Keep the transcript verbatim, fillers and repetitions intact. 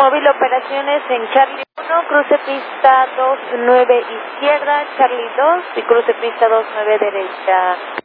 Móvil operaciones en Charlie uno, cruce pista dos nueve izquierda, Charlie dos y cruce pista dos nueve derecha.